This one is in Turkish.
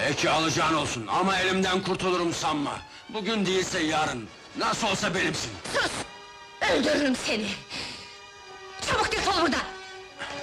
Peki alacağın olsun ama elimden kurtulurum sanma. Bugün değilse yarın, nasıl olsa benimsin. Sus! Öldürürüm seni! Çabuk defol buradan!